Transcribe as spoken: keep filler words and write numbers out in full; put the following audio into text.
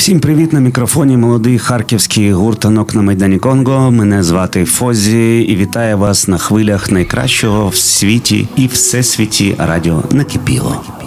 Всім привіт, на мікрофоні молодий харківський гурт «Танок на Майдані Конго». Мене звати Фозі і вітаю вас на хвилях найкращого в світі і всесвіті радіо «Накипіло».